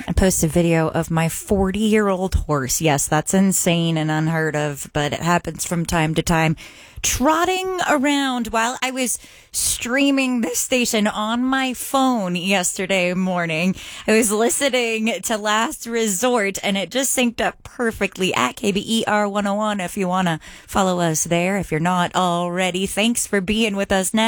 and post a video of my 40-year-old horse. Yes, that's insane and unheard of, but it happens from time to time. Trotting around while I was streaming this station on my phone yesterday morning. I was listening to Last Resort, and it just synced up perfectly at KBER 101 if you want to follow us there. If you're not already, thanks for being with us now.